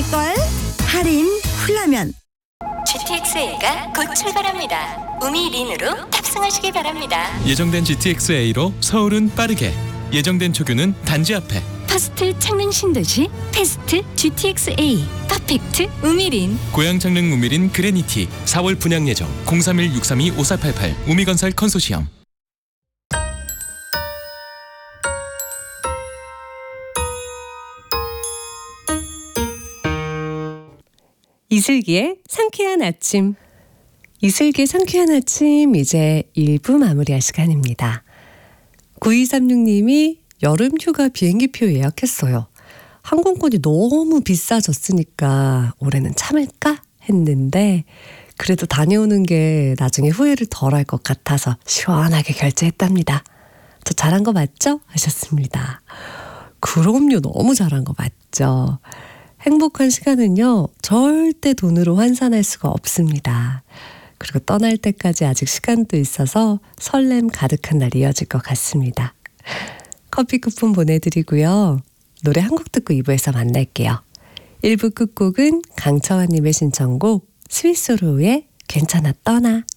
할인일걸? 할인 훌라면. GTX-A가 곧 출발합니다. 우미린으로 탑승하시기 바랍니다. 예정된 GTX-A로 서울은 빠르게, 예정된 초규는 단지 앞에. 퍼스트 창릉 신도시 패스트 GTX-A 퍼펙트 우미린. 고양 창릉 우미린 그레니티 4월 분양 예정. 031-632-5488 우미건설 컨소시엄. 이슬기의 상쾌한 아침. 이슬기의 상쾌한 아침, 이제 1부 마무리할 시간입니다. 9236님이 여름휴가 비행기표 예약했어요. 항공권이 너무 비싸졌으니까 올해는 참을까 했는데 그래도 다녀오는 게 나중에 후회를 덜 할 것 같아서 시원하게 결제했답니다. 저 잘한 거 맞죠? 하셨습니다. 그럼요, 너무 잘한 거 맞죠. 행복한 시간은요, 절대 돈으로 환산할 수가 없습니다. 그리고 떠날 때까지 아직 시간도 있어서 설렘 가득한 날이 이어질 것 같습니다. 커피 쿠폰 보내드리고요. 노래 한 곡 듣고 2부에서 만날게요. 1부 끝곡은 강처환님의 신청곡 스위스로우의 괜찮아 떠나.